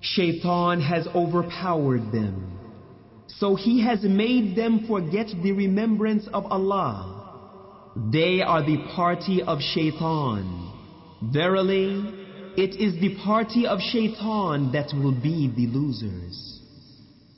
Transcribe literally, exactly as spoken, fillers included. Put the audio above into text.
Shaitan has overpowered them, so he has made them forget the remembrance of Allah. They are the party of Shaitan. Verily, it is the party of Shaitan that will be the losers.